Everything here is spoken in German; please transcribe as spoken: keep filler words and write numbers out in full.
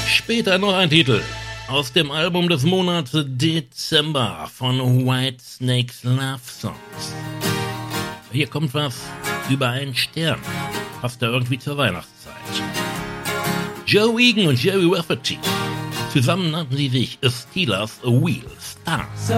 Später noch ein Titel aus dem Album des Monats Dezember von Whitesnake's Love Songs. Hier kommt was über einen Stern. Passt ja irgendwie zur Weihnachtszeit. Joe Egan und Jerry Rafferty. Zusammen nannten sie sich Steelers Wheel Stars. So